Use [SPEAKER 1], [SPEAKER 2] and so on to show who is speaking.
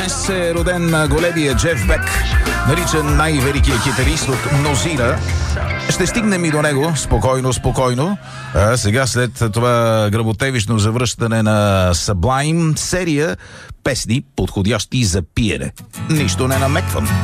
[SPEAKER 1] Днес е роден големия Джеф Бек, наричан най-великият китарист от мнозина. Ще стигнем и до него спокойно. А сега, след това гръмотевично завръщане на Sublime, серия песни, подходящи за пиене. Нищо не намеквам.